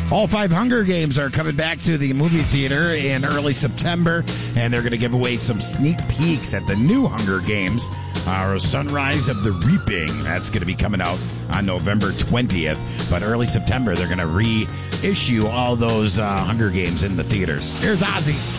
All 5 Hunger Games are coming back to the movie theater in early September, and they're going to give away some sneak peeks at the new Hunger Games, Sunrise of the Reaping. That's going to be coming out on November 20th, but early September, they're going to reissue all those Hunger Games in the theaters. Here's Ozzy.